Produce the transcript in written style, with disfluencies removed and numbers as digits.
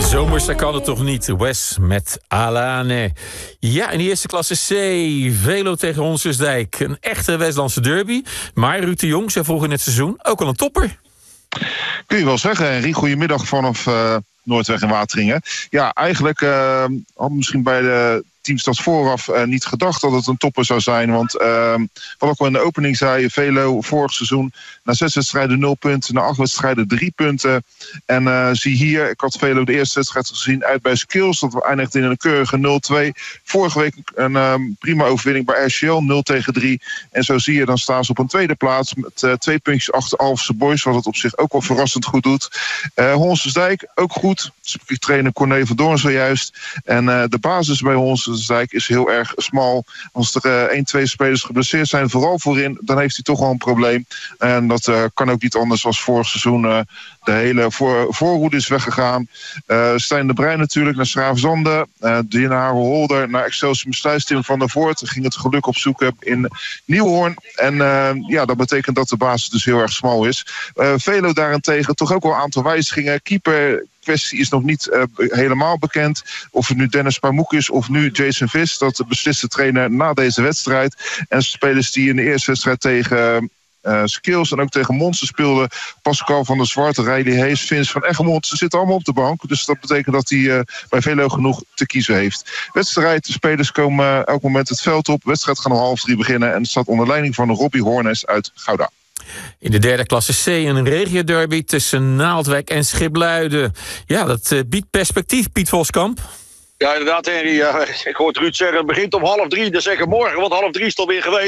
Zomers, kan het toch niet? Wes met Alane. Ja, in de eerste klasse C. Velo tegen Honsersdijk. Een echte Westlandse derby. Maar Ruud de Jong zei vroeg in het seizoen ook al een topper. Kun je wel zeggen, Henry. Goedemiddag vanaf Noordweg en Wateringen. Ja, eigenlijk had misschien bij de teams dat vooraf niet gedacht dat het een topper zou zijn. Want wat ik al in de opening zei, Velo vorig seizoen na 6 wedstrijden 0 punten, na 8 wedstrijden 3 punten. En zie hier, ik had Velo de eerste wedstrijd gezien uit bij Skills. Dat we eindigden in een keurige 0-2. Vorige week een prima overwinning bij RCL, 0-3. En zo zie je, dan staan ze op een tweede plaats met 2 puntjes achter Alphense Boys, wat het op zich ook wel verrassend goed doet. Honsersdijk ook goed. Trainer Corné van Doorn zojuist. En de basis bij Honsersdijk is heel erg smal. Als er 1-2 spelers geblesseerd zijn, vooral voorin, dan heeft hij toch wel een probleem. En dat kan ook niet anders als vorig seizoen. De hele voorhoede is weggegaan. Stijn de Bruin natuurlijk naar Schravenzande. Dienaren Holder naar Excelsior Sluis. Tim van der Voort ging het geluk opzoeken in Nieuwhoorn. En dat betekent dat de basis dus heel erg smal is. Velo daarentegen toch ook wel een aantal wijzigingen. Keeper kwestie is nog niet helemaal bekend. Of het nu Dennis Pamouk is of nu Jason Vis. Dat beslist de trainer na deze wedstrijd. En spelers die in de eerste wedstrijd tegen Skills en ook tegen Monster speelden. Pascal van der Zwart, Riley Hees, Vince van Egmond. Ze zitten allemaal op de bank. Dus dat betekent dat hij bij Velo genoeg te kiezen heeft. Wedstrijd, de spelers komen elk moment het veld op. De wedstrijd gaat om 2:30 beginnen. En het staat onder leiding van Robbie Hoornes uit Gouda. In de derde klasse C een regio-derby tussen Naaldwijk en Schipluiden. Ja, dat biedt perspectief, Piet Voskamp. Ja, inderdaad, Henry. Ik hoor Ruud zeggen, het begint om 2:30. Dan zeggen morgen, want 2:30 is het alweer geweest.